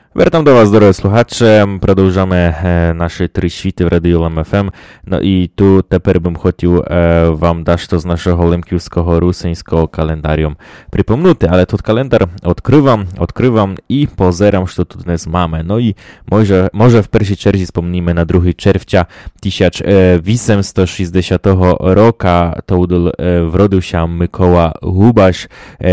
Вертам до вас, дорогі слухачі. Продовжуємо наші три світи в Радіо Лем-ФМ. Ну і тут тепер бим хотів вам дещо з нашого лемківського русинського календарю припомнути. Але тут календар відкривам і позерам, що тут не з мами. Ну і може в першій черзі спомнімо на 2 червня 1860 року. То вродився Микола Губаш,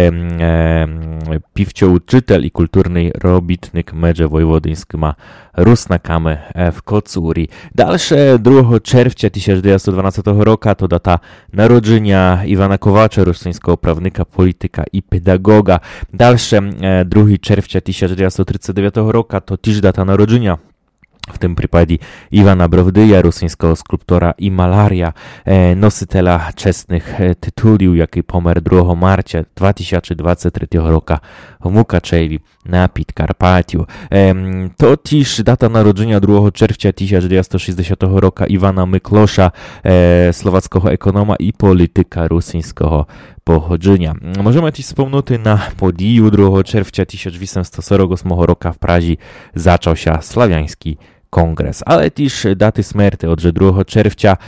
півчоучитель і культурний робітник межі войводинськими руснаками в Коцурі. Дальше 2 червня 1912 року то дата народження Івана Ковача, русинського правника, політика і педагога. Дальше 2 червня 1939 року то теж дата народження w tym przypadku Iwana Brovdyja, rosyjskiego skulptora i malaria, nositela czesnych tytułów, jaki pomer 2 marca 2023 roku w Mukaczewie na Podkarpaciu. To też data narodzenia 2 czerwca 1960 roku Iwana Myklosza, słowackiego ekonoma i polityka rosyjskiego pochodzenia. Możemy też wspomnieć na podiju 2 czerwca 1848 roku w Pradze zaczął się Slawiański Kongres, ale też daty śmierci od 2 czerwca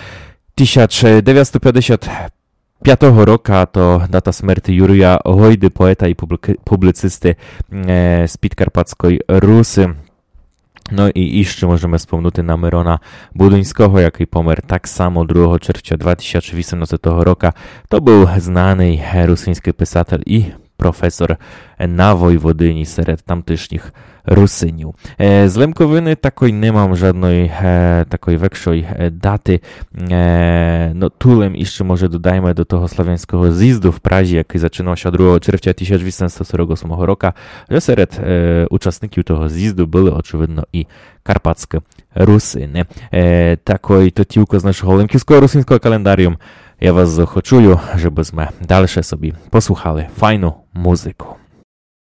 1955 roku to data śmierci Jurija Hojdy, poeta i publicysty z Podkarpackiej Rusy. No i jeszcze możemy wspomnieć na Myrona Budyńskiego, jaki pomer tak samo 2 czerwca 2018 roku. To był znany rosyjski pisatel i profesor na Wojwodyni wśród tamtejszych Rusyniów. Z Lemkowiny takiej nie mam żadnej takiej większej daty. No tulem jeszcze może dodajmy do tego sławiańskiego zjazdu w Pradze, jaki zaczynał się 2 czerwca 1948 roku, że wśród uczestników tego zjazdu były oczywiście i karpackie Rusyny. Takiej to tylko z naszego lemkowskiego rusyńskiego kalendarium. Ja was zachęcam, żebyśmy dalsze sobie posłuchali fajną muzykę.